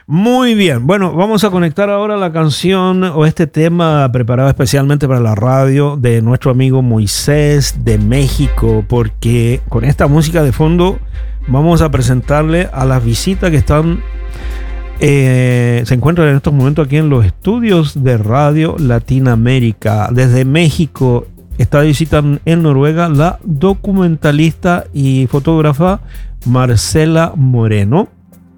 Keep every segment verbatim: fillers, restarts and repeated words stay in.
Muy bien, bueno, vamos a conectar ahora la canción o este tema preparado especialmente para la radio de nuestro amigo Moisés de México, porque con esta música de fondo vamos a presentarle a las visitas que están, eh, se encuentran en estos momentos aquí en los estudios de Radio Latinoamérica. Desde México está de visita en Noruega la documentalista y fotógrafa Marcela Moreno.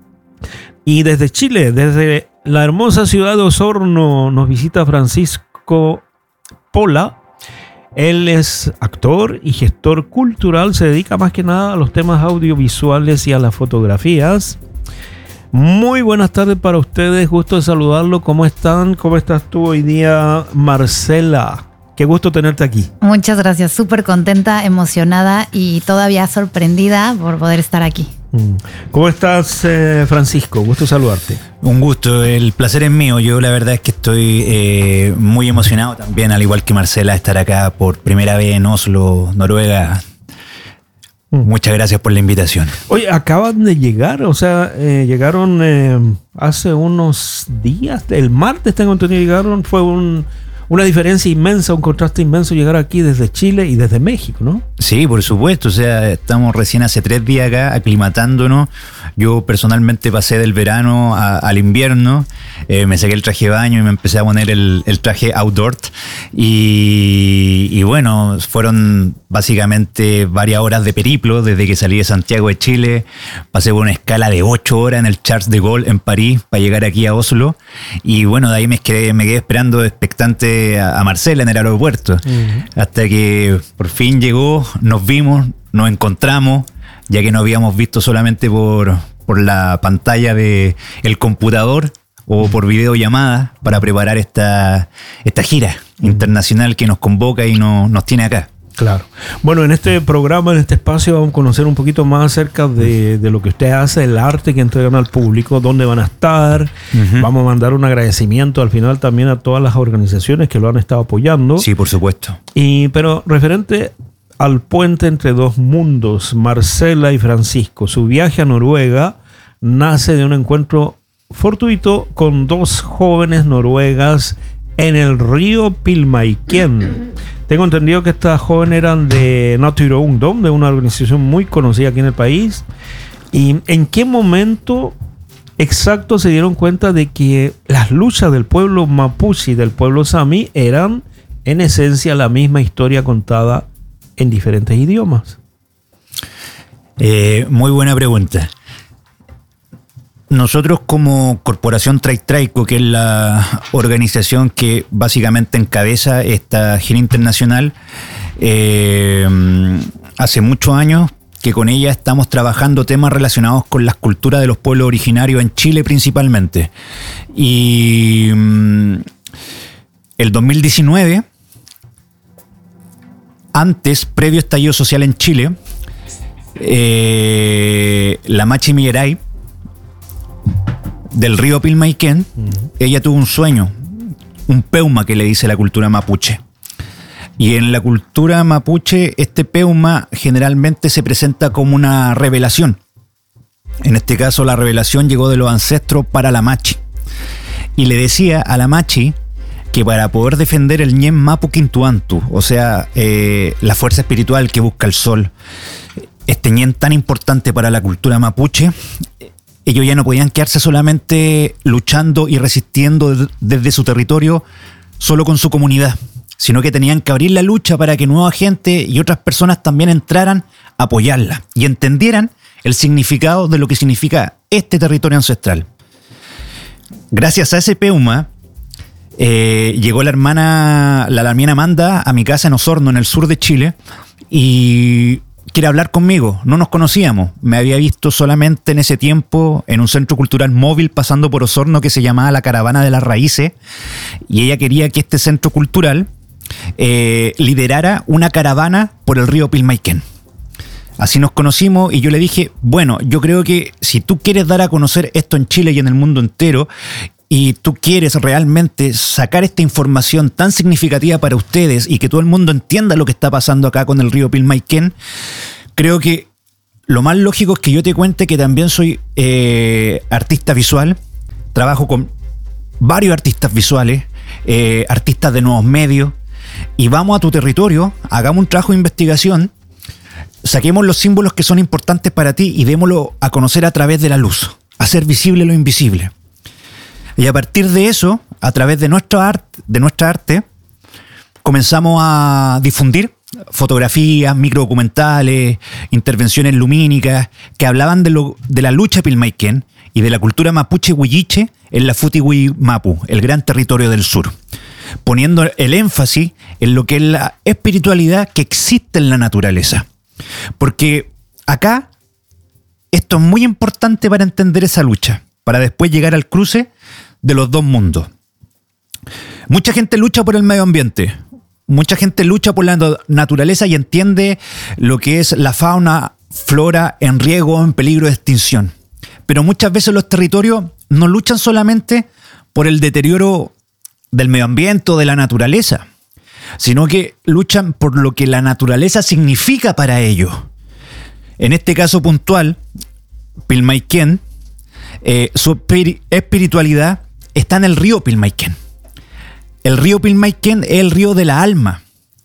Y desde Chile, desde la hermosa ciudad de Osorno, nos visita Francisco Pola. Él es actor y gestor cultural, se dedica más que nada a los temas audiovisuales y a las fotografías. Muy buenas tardes para ustedes, gusto de saludarlo. ¿Cómo están? ¿Cómo estás tú hoy día, Marcela? Qué gusto tenerte aquí. Muchas gracias, súper contenta, emocionada y todavía sorprendida por poder estar aquí. ¿Cómo estás, eh, Francisco? Gusto saludarte. Un gusto, el placer es mío. Yo la verdad es que estoy eh, muy emocionado también, al igual que Marcela, estar acá por primera vez en Oslo, Noruega. Muchas gracias por la invitación. Oye, acaban de llegar, o sea, eh, llegaron eh, hace unos días, el martes tengo entendido, llegaron, fue un... Una diferencia inmensa, un contraste inmenso llegar aquí desde Chile y desde México, ¿no? Sí, por supuesto. O sea, estamos recién hace tres días acá aclimatándonos. Yo personalmente pasé del verano a, al invierno. Eh, me saqué el traje de baño y me empecé a poner el, el traje outdoor. Y, y bueno, fueron básicamente varias horas de periplo desde que salí de Santiago de Chile. Pasé por una escala de ocho horas en el Charles de Gaulle en París para llegar aquí a Oslo. Y bueno, de ahí me quedé, me quedé esperando expectante a Marcela en el aeropuerto, uh-huh. Hasta que por fin llegó, nos vimos, nos encontramos, ya que nos habíamos visto solamente por, por la pantalla del computador o por videollamada para preparar esta, esta gira uh-huh. internacional que nos convoca y no, nos tiene acá. Claro. Bueno, en este programa, en este espacio, vamos a conocer un poquito más acerca de, de lo que usted hace, el arte que entregan al público, dónde van a estar. Uh-huh. Vamos a mandar un agradecimiento al final también a todas las organizaciones que lo han estado apoyando. Sí, por supuesto. Y, pero referente al puente entre dos mundos, Marcela y Francisco, su viaje a Noruega nace de un encuentro fortuito con dos jóvenes noruegas en el río Pilmaiquén. Tengo entendido que estas jóvenes eran de Natur Ungdom, de una organización muy conocida aquí en el país. ¿Y en qué momento exacto se dieron cuenta de que las luchas del pueblo mapuche y del pueblo sami eran en esencia la misma historia contada en diferentes idiomas? Eh, muy buena pregunta. Nosotros como Corporación Traitraico, que es la organización que básicamente encabeza esta gira internacional, eh, hace muchos años que con ella estamos trabajando temas relacionados con las culturas de los pueblos originarios en Chile principalmente. Y um, el dos mil diecinueve, antes, previo estallido social en Chile, eh, la Machi Milleray, del río Pilmaiquén, uh-huh. ella tuvo un sueño, un peuma que le dice la cultura mapuche. Y en la cultura mapuche, este peuma generalmente se presenta como una revelación. En este caso, la revelación llegó de los ancestros para la Machi. Y le decía a la Machi que para poder defender el Ñem Mapu Quintuantu, o sea, eh, la fuerza espiritual que busca el sol, este Ñem tan importante para la cultura mapuche, ellos ya no podían quedarse solamente luchando y resistiendo desde su territorio solo con su comunidad, sino que tenían que abrir la lucha para que nueva gente y otras personas también entraran a apoyarla y entendieran el significado de lo que significa este territorio ancestral. Gracias a ese peuma, eh, llegó la hermana, la Lamiana Amanda, a mi casa en Osorno, en el sur de Chile, y quiere hablar conmigo. No nos conocíamos. Me había visto solamente en ese tiempo en un centro cultural móvil pasando por Osorno que se llamaba La Caravana de las Raíces, y ella quería que este centro cultural eh, liderara una caravana por el río Pilmaiquén. Así nos conocimos y yo le dije, bueno, yo creo que si tú quieres dar a conocer esto en Chile y en el mundo entero, y tú quieres realmente sacar esta información tan significativa para ustedes y que todo el mundo entienda lo que está pasando acá con el río Pilmaiquén, creo que lo más lógico es que yo te cuente que también soy eh, artista visual, trabajo con varios artistas visuales, eh, artistas de nuevos medios, y vamos a tu territorio, hagamos un trabajo de investigación, saquemos los símbolos que son importantes para ti y démoslo a conocer a través de la luz, hacer visible lo invisible. Y a partir de eso, a través de nuestra arte, de nuestra arte, comenzamos a difundir fotografías, microdocumentales, intervenciones lumínicas que hablaban de, lo, de la lucha pilmaiquén y de la cultura mapuche huilliche en la Futihui Mapu, el gran territorio del sur, poniendo el énfasis en lo que es la espiritualidad que existe en la naturaleza. Porque acá esto es muy importante para entender esa lucha, para después llegar al cruce de los dos mundos. Mucha gente lucha por el medio ambiente, mucha gente lucha por la naturaleza y entiende lo que es la fauna, flora en riesgo, en peligro de extinción. Pero muchas veces los territorios no luchan solamente por el deterioro del medio ambiente o de la naturaleza, sino que luchan por lo que la naturaleza significa para ellos. En este caso puntual, Pilmaiquén, eh, su espiritualidad está en el río Pilmaiquén. El río Pilmaiquén es el río de la alma.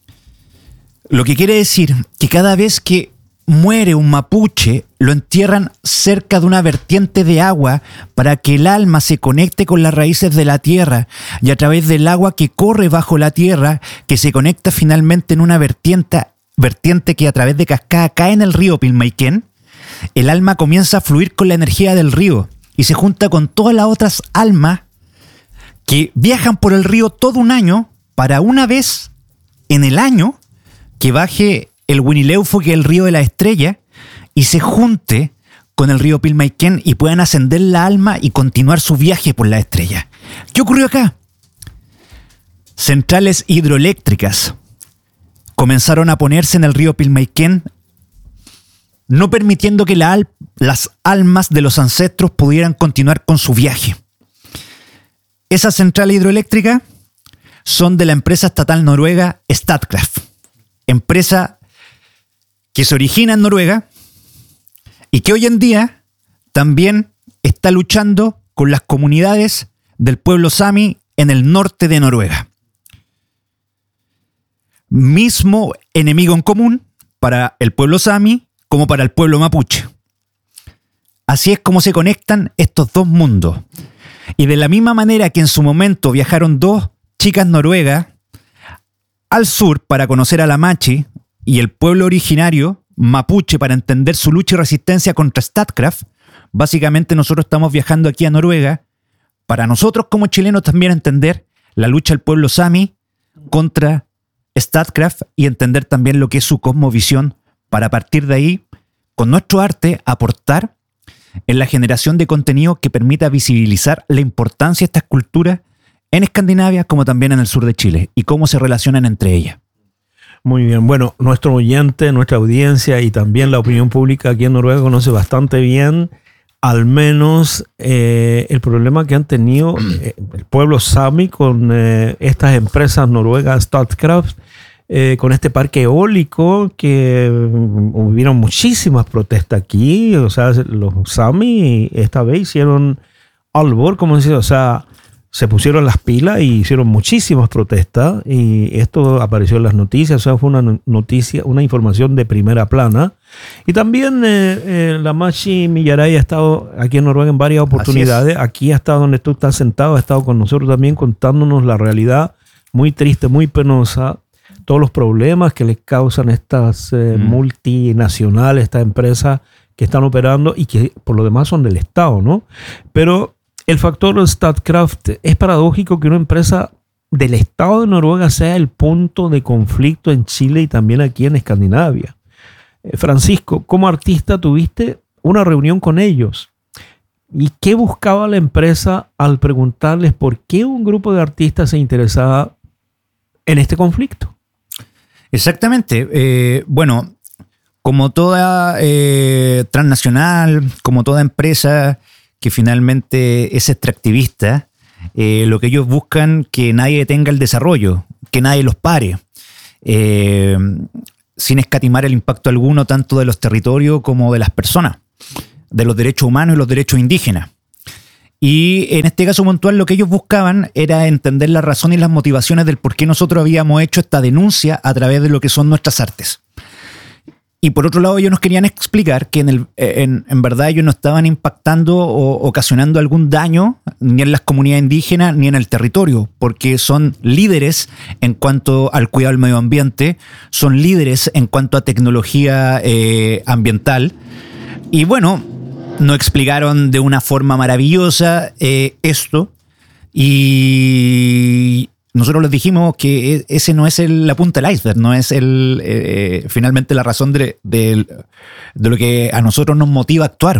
Lo que quiere decir que cada vez que muere un mapuche, lo entierran cerca de una vertiente de agua para que el alma se conecte con las raíces de la tierra y a través del agua que corre bajo la tierra, que se conecta finalmente en una vertiente, vertiente que a través de cascada cae en el río Pilmaiquén, el alma comienza a fluir con la energía del río y se junta con todas las otras almas que viajan por el río todo un año para una vez en el año que baje el Winileufo, que es el río de la estrella, y se junte con el río Pilmaiquén y puedan ascender la alma y continuar su viaje por la estrella. ¿Qué ocurrió acá? Centrales hidroeléctricas comenzaron a ponerse en el río Pilmaiquén, no permitiendo que la al- las almas de los ancestros pudieran continuar con su viaje. Esas centrales hidroeléctricas son de la empresa estatal noruega Statkraft, empresa que se origina en Noruega y que hoy en día también está luchando con las comunidades del pueblo Sami en el norte de Noruega. Mismo enemigo en común para el pueblo Sami como para el pueblo mapuche. Así es como se conectan estos dos mundos. Y de la misma manera que en su momento viajaron dos chicas noruegas al sur para conocer a la Machi y el pueblo originario mapuche para entender su lucha y resistencia contra Statkraft, básicamente nosotros estamos viajando aquí a Noruega para nosotros como chilenos también entender la lucha del pueblo Sami contra Statkraft y entender también lo que es su cosmovisión para a partir de ahí, con nuestro arte, aportar en la generación de contenido que permita visibilizar la importancia de estas culturas en Escandinavia como también en el sur de Chile y cómo se relacionan entre ellas. Muy bien, bueno, nuestro oyente, nuestra audiencia y también la opinión pública aquí en Noruega conoce bastante bien al menos eh, el problema que han tenido eh, el pueblo Sami con eh, estas empresas noruegas Statkraft, eh, con este parque eólico que um, hubieron muchísimas protestas aquí. O sea, los Sami esta vez hicieron albor, como se dice, o sea, se pusieron las pilas y hicieron muchísimas protestas y esto apareció en las noticias, o sea, fue una noticia, una información de primera plana. Y también eh, eh, la Machi Millaray ha estado aquí en Noruega en varias oportunidades. Aquí ha estado donde tú estás sentado, ha estado con nosotros también contándonos la realidad muy triste, muy penosa, todos los problemas que les causan estas eh, mm. multinacionales, estas empresas que están operando y que por lo demás son del Estado, ¿no? Pero el factor Statkraft, es paradójico que una empresa del Estado de Noruega sea el punto de conflicto en Chile y también aquí en Escandinavia. Eh, Francisco, como artista tuviste una reunión con ellos. ¿Y qué buscaba la empresa al preguntarles por qué un grupo de artistas se interesaba en este conflicto? Exactamente. Eh, bueno, como toda eh, transnacional, como toda empresa que finalmente es extractivista, eh, lo que ellos buscan que nadie detenga el desarrollo, que nadie los pare, eh, sin escatimar el impacto alguno tanto de los territorios como de las personas, de los derechos humanos y los derechos indígenas. Y en este caso puntual lo que ellos buscaban era entender la razón y las motivaciones del por qué nosotros habíamos hecho esta denuncia a través de lo que son nuestras artes. Y por otro lado ellos nos querían explicar que en, el, en, en verdad ellos no estaban impactando o ocasionando algún daño ni en las comunidades indígenas ni en el territorio, porque son líderes en cuanto al cuidado del medio ambiente, son líderes en cuanto a tecnología eh, ambiental. Y bueno, nos explicaron de una forma maravillosa eh, esto, y nosotros les dijimos que ese no es el, la punta del iceberg, no es el eh, finalmente la razón de, de, de lo que a nosotros nos motiva a actuar.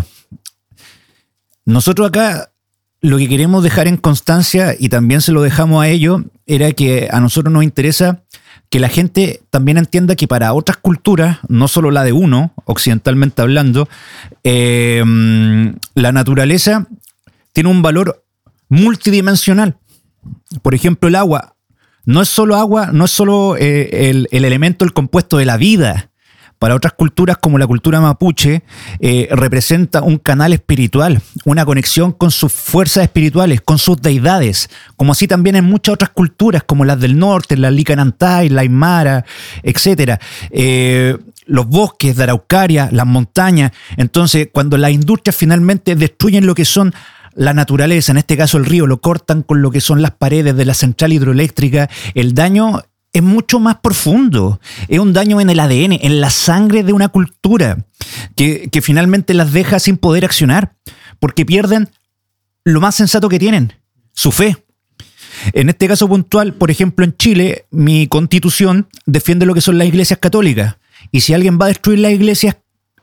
Nosotros acá lo que queremos dejar en constancia, y también se lo dejamos a ellos, era que a nosotros nos interesa que la gente también entienda que para otras culturas, no solo la de uno, occidentalmente hablando, eh, la naturaleza tiene un valor multidimensional. Por ejemplo, el agua no es solo agua, no es solo eh, el, el elemento, el compuesto de la vida. Para otras culturas, como la cultura mapuche, eh, representa un canal espiritual, una conexión con sus fuerzas espirituales, con sus deidades, como así también en muchas otras culturas, como las del norte, la Licanantay, la Aymara, etcétera. Eh, los bosques de Araucaria, las montañas. Entonces, cuando las industrias finalmente destruyen lo que son la naturaleza, en este caso el río, lo cortan con lo que son las paredes de la central hidroeléctrica, el daño es mucho más profundo. Es un daño en el A D N, en la sangre de una cultura, que, que finalmente las deja sin poder accionar, porque pierden lo más sensato que tienen, su fe. En este caso puntual, por ejemplo, en Chile, mi constitución defiende lo que son las iglesias católicas, y si alguien va a destruir las iglesias,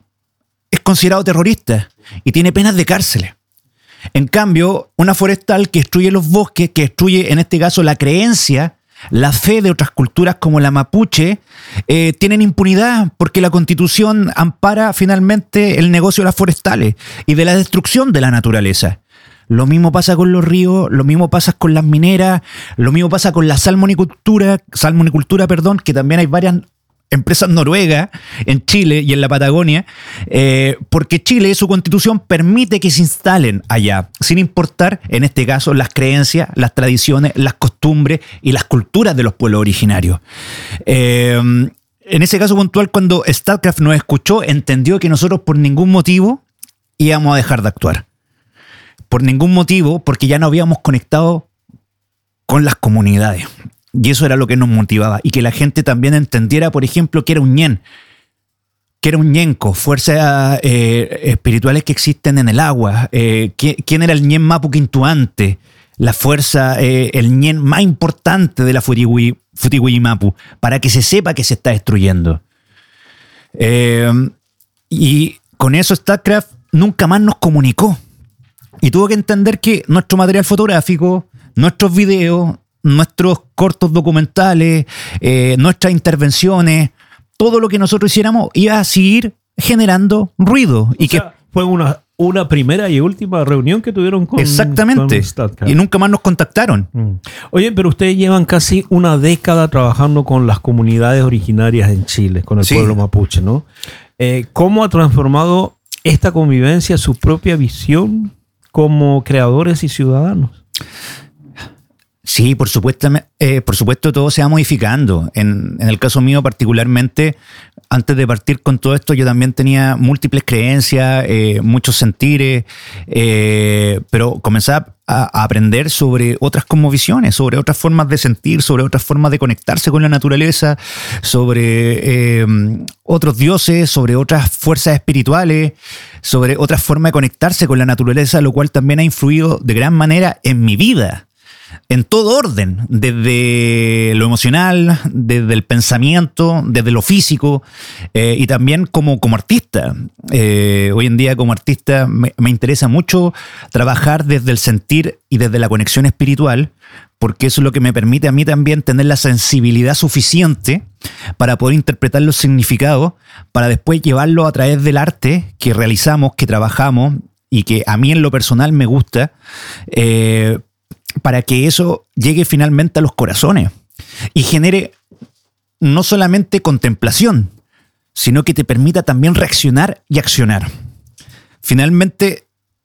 es considerado terrorista y tiene penas de cárcel. En cambio, una forestal que destruye los bosques, que destruye en este caso la creencia, la fe de otras culturas como la mapuche, eh, tienen impunidad porque la Constitución ampara finalmente el negocio de las forestales y de la destrucción de la naturaleza. Lo mismo pasa con los ríos, lo mismo pasa con las mineras, lo mismo pasa con la salmonicultura, salmonicultura, perdón, que también hay varias empresas noruegas en Chile y en la Patagonia, eh, porque Chile, su constitución permite que se instalen allá, sin importar, en este caso, las creencias, las tradiciones, las costumbres y las culturas de los pueblos originarios. Eh, en ese caso puntual, cuando StatCraft nos escuchó, entendió que nosotros por ningún motivo íbamos a dejar de actuar. Por ningún motivo, porque ya no habíamos conectado con las comunidades. Y eso era lo que nos motivaba. Y que la gente también entendiera, por ejemplo, que era un ñen, que era un ñenco, fuerzas eh, espirituales que existen en el agua. Eh, ¿Quién era el ñen Mapu Quintuante? La fuerza, eh, el ñen más importante de la Futiwilli, Futiwilli Mapu, para que se sepa que se está destruyendo. Eh, y con eso StatCraft nunca más nos comunicó. Y tuvo que entender que nuestro material fotográfico, nuestros videos, nuestros cortos documentales, eh, nuestras intervenciones, todo lo que nosotros hiciéramos iba a seguir generando ruido. Y o que sea, fue una, una primera y última reunión que tuvieron con exactamente con StatCraft. Y nunca más nos contactaron. Mm. Oye, pero ustedes llevan casi una década trabajando con las comunidades originarias en Chile, con el sí. pueblo mapuche, ¿no? Eh, ¿Cómo ha transformado esta convivencia su propia visión como creadores y ciudadanos? Sí, por supuesto, eh, por supuesto todo se va modificando. En, en el caso mío particularmente, antes de partir con todo esto, yo también tenía múltiples creencias, eh, muchos sentires, eh, pero comenzaba a, a aprender sobre otras cosmovisiones, sobre otras formas de sentir, sobre otras formas de conectarse con la naturaleza, sobre eh, otros dioses, sobre otras fuerzas espirituales, sobre otras formas de conectarse con la naturaleza, lo cual también ha influido de gran manera en mi vida. En todo orden, desde lo emocional, desde el pensamiento, desde lo físico, eh, y también como, como artista. Eh, hoy en día como artista me, me interesa mucho trabajar desde el sentir y desde la conexión espiritual, porque eso es lo que me permite a mí también tener la sensibilidad suficiente para poder interpretar los significados, para después llevarlo a través del arte que realizamos, que trabajamos y que a mí en lo personal me gusta, eh, para que eso llegue finalmente a los corazones y genere no solamente contemplación, sino que te permita también reaccionar y accionar. Finalmente,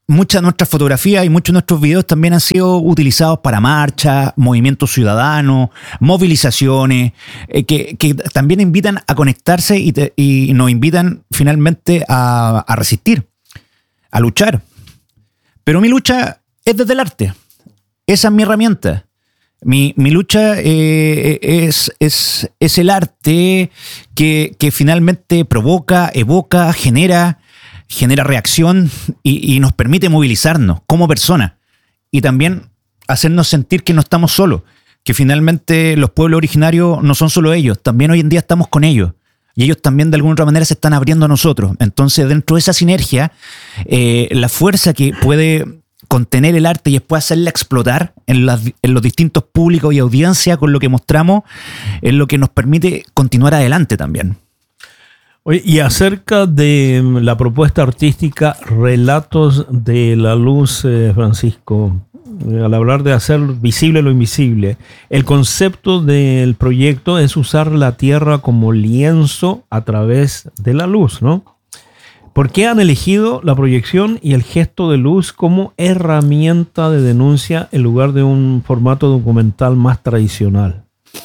muchas de nuestras fotografías y muchos de nuestros videos también han sido utilizados para marchas, movimientos ciudadanos, movilizaciones, eh, que, que también invitan a conectarse y, te, y nos invitan finalmente a, a resistir, a luchar. Pero mi lucha es desde el arte. Esa es mi herramienta. Mi, mi lucha eh, es, es, es el arte que, que finalmente provoca, evoca, genera, genera reacción y, y nos permite movilizarnos como personas y también hacernos sentir que no estamos solos, que finalmente los pueblos originarios no son solo ellos, también hoy en día estamos con ellos y ellos también de alguna otra manera se están abriendo a nosotros. Entonces, dentro de esa sinergia, eh, la fuerza que puede contener el arte y después hacerla explotar en, las, en los distintos públicos y audiencias con lo que mostramos es lo que nos permite continuar adelante también. Oye, y acerca de la propuesta artística Relatos de la Luz, eh, Francisco, eh, al hablar de hacer visible lo invisible, el concepto del proyecto es usar la tierra como lienzo a través de la luz, ¿no? ¿Por qué han elegido la proyección y el gesto de luz como herramienta de denuncia en lugar de un formato documental más tradicional?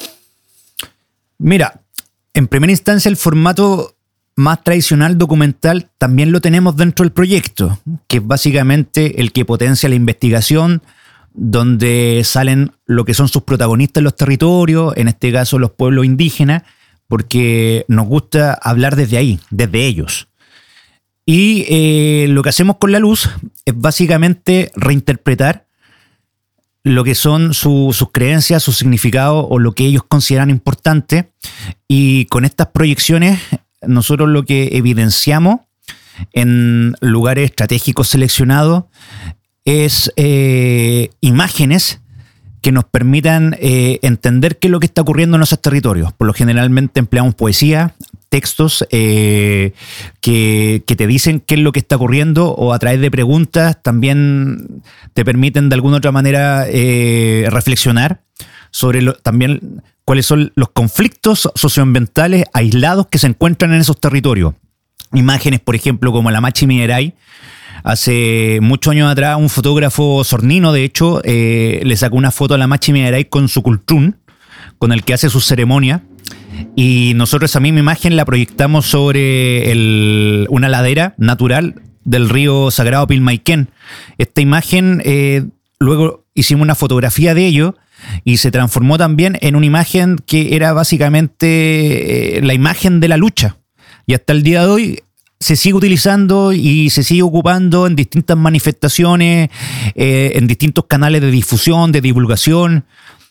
Mira, en primera instancia el formato más tradicional documental también lo tenemos dentro del proyecto, que es básicamente el que potencia la investigación, donde salen lo que son sus protagonistas en los territorios, en este caso los pueblos indígenas, porque nos gusta hablar desde ahí, desde ellos. Y eh, lo que hacemos con la luz es básicamente reinterpretar lo que son su, sus creencias, sus significados o lo que ellos consideran importante. Y con estas proyecciones nosotros lo que evidenciamos en lugares estratégicos seleccionados es eh, imágenes que nos permitan eh, entender qué es lo que está ocurriendo en nuestros territorios. Por lo generalmente empleamos poesía, textos eh, que, que te dicen qué es lo que está ocurriendo o a través de preguntas también te permiten de alguna otra manera eh, reflexionar sobre lo, también cuáles son los conflictos socioambientales aislados que se encuentran en esos territorios. Imágenes, por ejemplo, como la Machi Mineray. Hace muchos años atrás, un fotógrafo sornino, de hecho, eh, le sacó una foto a la Machi Mineray con su cultrún, con el que hace sus ceremonias. Y nosotros esa misma imagen la proyectamos sobre el, una ladera natural del río Sagrado Pilmaiquén. Esta imagen, eh, luego hicimos una fotografía de ello y se transformó también en una imagen que era básicamente eh, la imagen de la lucha. Y hasta el día de hoy se sigue utilizando y se sigue ocupando en distintas manifestaciones, eh, en distintos canales de difusión, de divulgación,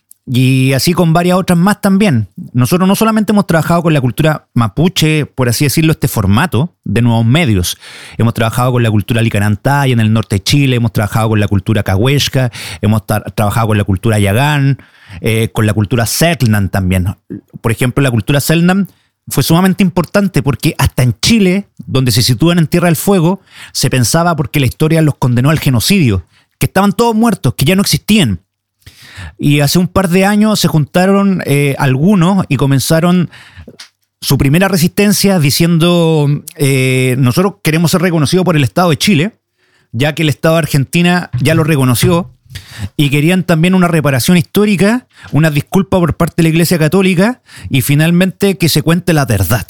y así con varias otras más también. Nosotros no solamente hemos trabajado con la cultura mapuche, por así decirlo, este formato de nuevos medios. Hemos trabajado con la cultura licanantaya en el norte de Chile, hemos trabajado con la cultura cahuesca, hemos tra- trabajado con la cultura yagán, eh, con la cultura selknam también. Por ejemplo, la cultura selknam fue sumamente importante porque hasta en Chile, donde se sitúan en Tierra del Fuego, se pensaba porque la historia los condenó al genocidio, que estaban todos muertos, que ya no existían. Y hace un par de años se juntaron eh, algunos y comenzaron su primera resistencia diciendo eh, nosotros queremos ser reconocidos por el Estado de Chile, ya que el Estado de Argentina ya lo reconoció, y querían también una reparación histórica, una disculpa por parte de la Iglesia Católica y finalmente que se cuente la verdad.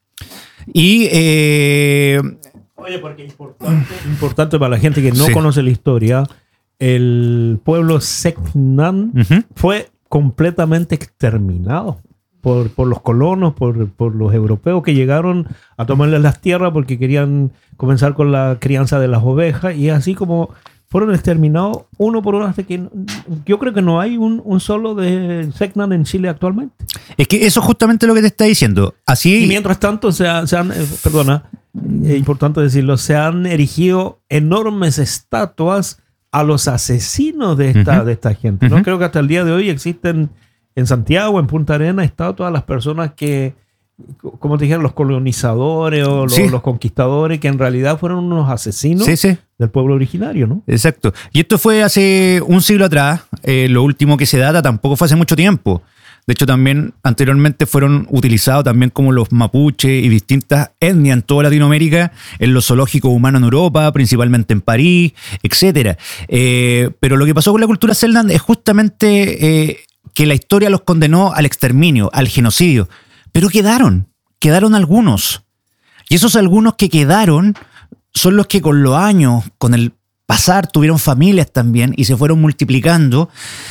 Y eh, oye, porque importante, importante para la gente que no sí. conoce la historia, el pueblo selknam uh-huh. fue completamente exterminado por, por los colonos, por, por los europeos que llegaron a tomarles las tierras porque querían comenzar con la crianza de las ovejas, y así como fueron exterminados uno por uno hasta que yo creo que no hay un, un solo de selknam en Chile actualmente. Es que eso es justamente lo que te está diciendo. Así... Y mientras tanto se, ha, se han, eh, perdona, es importante decirlo, se han erigido enormes estatuas a los asesinos de esta, uh-huh. de esta gente, ¿no? Uh-huh. Creo que hasta el día de hoy existen en Santiago, en Punta Arenas, estatuas a las personas que, como te dijeron, los colonizadores o los, sí. los conquistadores, que en realidad fueron unos asesinos sí, sí. del pueblo originario, ¿no? Exacto. Y esto fue hace un siglo atrás. Eh, lo último que se data tampoco fue hace mucho tiempo. De hecho, también anteriormente fueron utilizados también como los mapuche y distintas etnias en toda Latinoamérica, en los zoológicos humanos en Europa, principalmente en París, etcétera. Eh, pero lo que pasó con la cultura Selknam es justamente eh, que la historia los condenó al exterminio, al genocidio. Pero quedaron, quedaron algunos. Y esos algunos que quedaron son los que con los años, con el pasar, tuvieron familias también y se fueron multiplicando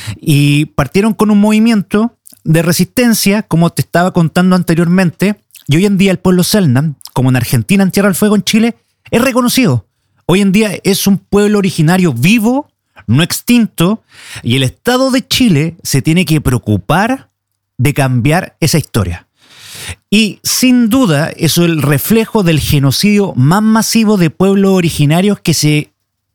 y partieron con un movimiento de resistencia, como te estaba contando anteriormente, y hoy en día el pueblo Selknam, como en Argentina, en Tierra del Fuego, en Chile, es reconocido. Hoy en día es un pueblo originario vivo, no extinto, y el Estado de Chile se tiene que preocupar de cambiar esa historia. Y sin duda eso es el reflejo del genocidio más masivo de pueblos originarios que se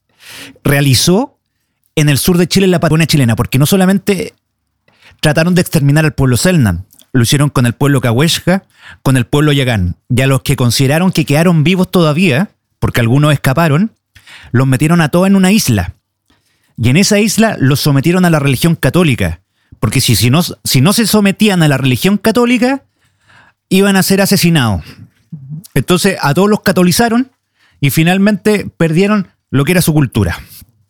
realizó en el sur de Chile, en la Patagonia chilena, porque no solamente trataron de exterminar al pueblo Selknam, lo hicieron con el pueblo Cahuésca, con el pueblo Yagán, y a los que consideraron que quedaron vivos todavía, porque algunos escaparon, los metieron a todos en una isla, y en esa isla los sometieron a la religión católica, porque si, si, no, si no se sometían a la religión católica, iban a ser asesinados. Entonces a todos los catolizaron y finalmente perdieron lo que era su cultura.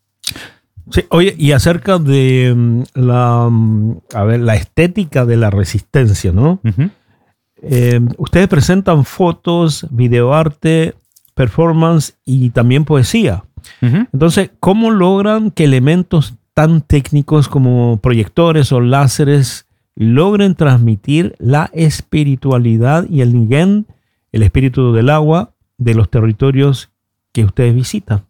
Sí, oye, y acerca de um, la, um, a ver, la estética de la resistencia, ¿no? Uh-huh. Eh, ustedes presentan fotos, videoarte, performance y también poesía. Uh-huh. Entonces, ¿cómo logran que elementos tan técnicos como proyectores o láseres logren transmitir la espiritualidad y el Ngen, el espíritu del agua, de los territorios que ustedes visitan?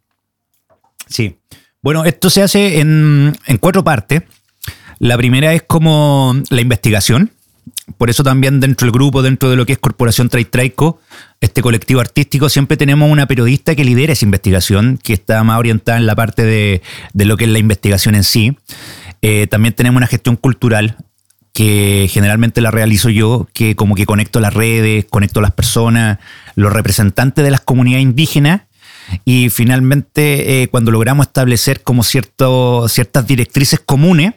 Sí. Bueno, esto se hace en, en cuatro partes. La primera es como la investigación. Por eso también dentro del grupo, dentro de lo que es Corporación Traitraico, este colectivo artístico, siempre tenemos una periodista que lidera esa investigación, que está más orientada en la parte de, de lo que es la investigación en sí. Eh, también tenemos una gestión cultural, que generalmente la realizo yo, que como que conecto las redes, conecto las personas, los representantes de las comunidades indígenas. Y finalmente, eh, cuando logramos establecer como cierto, ciertas directrices comunes,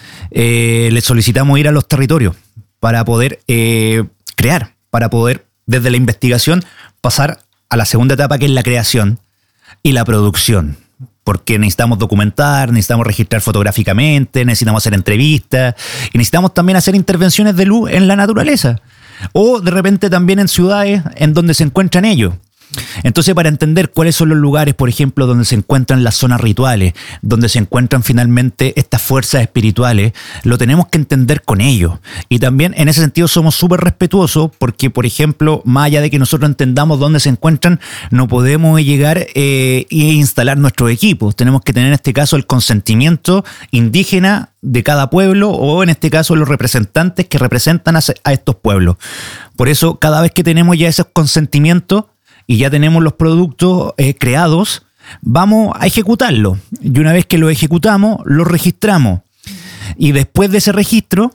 eh, les solicitamos ir a los territorios para poder eh, crear, para poder desde la investigación pasar a la segunda etapa, que es la creación y la producción. Porque necesitamos documentar, necesitamos registrar fotográficamente, necesitamos hacer entrevistas y necesitamos también hacer intervenciones de luz en la naturaleza. O de repente también en ciudades en donde se encuentran ellos. Entonces, para entender cuáles son los lugares, por ejemplo, donde se encuentran las zonas rituales, donde se encuentran finalmente estas fuerzas espirituales, lo tenemos que entender con ellos. Y también en ese sentido somos súper respetuosos porque, por ejemplo, más allá de que nosotros entendamos dónde se encuentran, no podemos llegar eh, e instalar nuestros equipos. Tenemos que tener en este caso el consentimiento indígena de cada pueblo, o en este caso los representantes que representan a, a estos pueblos. Por eso, cada vez que tenemos ya esos consentimientos y ya tenemos los productos eh, creados, vamos a ejecutarlo. Y una vez que lo ejecutamos, los registramos. Y después de ese registro,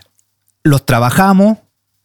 los trabajamos,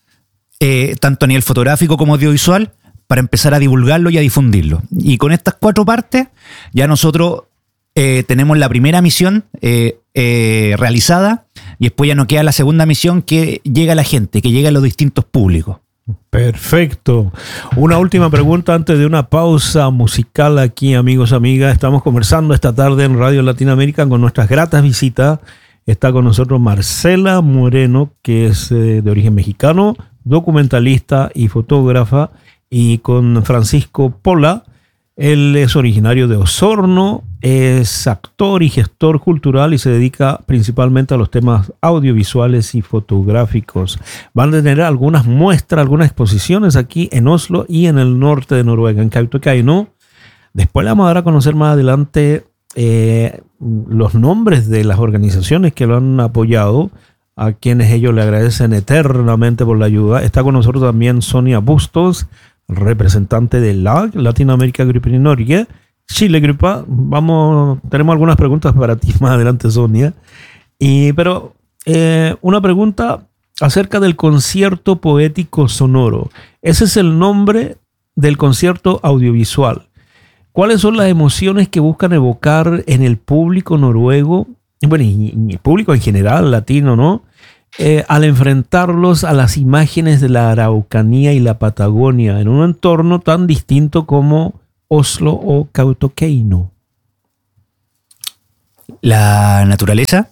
eh, tanto a nivel fotográfico como audiovisual, para empezar a divulgarlo y a difundirlo. Y con estas cuatro partes, ya nosotros eh, tenemos la primera misión eh, eh, realizada, y después ya nos queda la segunda misión, que llega a la gente, que llega a los distintos públicos. Perfecto. Una última pregunta antes de una pausa musical aquí, amigos, amigas. Estamos conversando esta tarde en Radio Latinoamérica con nuestras gratas visitas. Está con nosotros Marcela Moreno, que es eh, de origen mexicano, documentalista y fotógrafa, y con Francisco Pola. Él es originario de Osorno, es actor y gestor cultural y se dedica principalmente a los temas audiovisuales y fotográficos. Van a tener algunas muestras, algunas exposiciones aquí en Oslo y en el norte de Noruega, en Kautokeino. Después le vamos a dar a conocer más adelante eh, los nombres de las organizaciones que lo han apoyado, a quienes ellos le agradecen eternamente por la ayuda. Está con nosotros también Sonia Bustos, representante de la Latinoamérica Grupo en Norge, Chile Grupa. Vamos, tenemos algunas preguntas para ti más adelante, Sonia. Y, pero eh, una pregunta acerca del concierto poético sonoro. Ese es el nombre del concierto audiovisual. ¿Cuáles son las emociones que buscan evocar en el público noruego? Bueno, y, y el público en general, latino, ¿no? eh, al enfrentarlos a las imágenes de la Araucanía y la Patagonia en un entorno tan distinto como Oslo o Kautokeino? La naturaleza,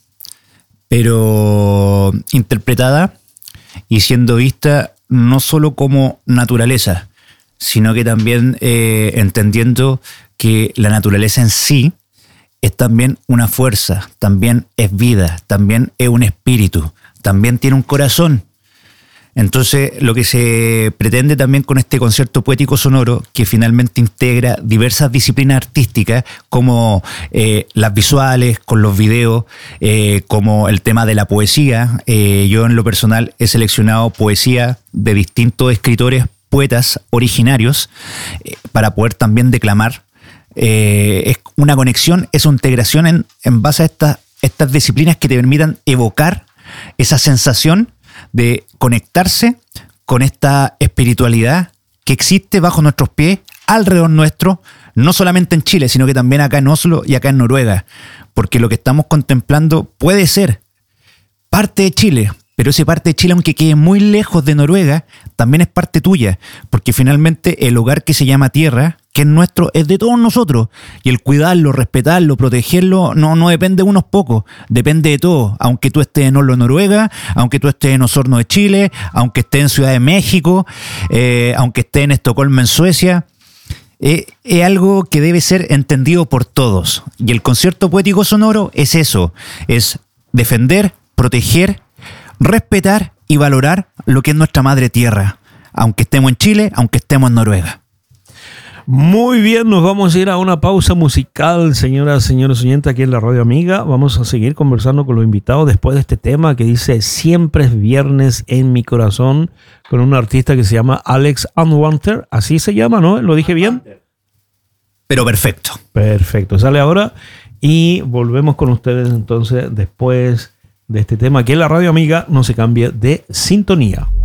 pero interpretada y siendo vista no solo como naturaleza, sino que también eh, entendiendo que la naturaleza en sí es también una fuerza, también es vida, también es un espíritu, también tiene un corazón. Entonces, lo que se pretende también con este concierto poético sonoro, que finalmente integra diversas disciplinas artísticas, como eh, las visuales, con los videos, eh, como el tema de la poesía. Eh, yo en lo personal he seleccionado poesía de distintos escritores, poetas originarios, eh, para poder también declamar. Eh, es una conexión, es una integración en, en base a estas, estas disciplinas que te permitan evocar esa sensación de conectarse con esta espiritualidad que existe bajo nuestros pies, alrededor nuestro, no solamente en Chile, sino que también acá en Oslo y acá en Noruega, porque lo que estamos contemplando puede ser parte de Chile, pero esa parte de Chile, aunque quede muy lejos de Noruega, también es parte tuya, porque finalmente el hogar que se llama tierra, que es nuestro, es de todos nosotros, y el cuidarlo, respetarlo, protegerlo, no, no depende de unos pocos, depende de todos, aunque tú estés en Oslo, Noruega, aunque tú estés en Osorno de Chile, aunque estés en Ciudad de México, eh, aunque estés en Estocolmo, en Suecia. Eh, es algo que debe ser entendido por todos, y el concierto poético sonoro es eso, es defender, proteger, respetar y valorar lo que es nuestra madre tierra, aunque estemos en Chile, aunque estemos en Noruega. Muy bien, nos vamos a ir a una pausa musical, señoras, señores oyentes, aquí en la Radio Amiga. Vamos a seguir conversando con los invitados después de este tema que dice Siempre es viernes en mi corazón, con un artista que se llama Alex Unwanted. Así se llama, ¿no? ¿Lo dije bien? Pero perfecto. Perfecto, sale ahora y volvemos con ustedes entonces después de este tema. Aquí en la Radio Amiga, no se cambie de sintonía.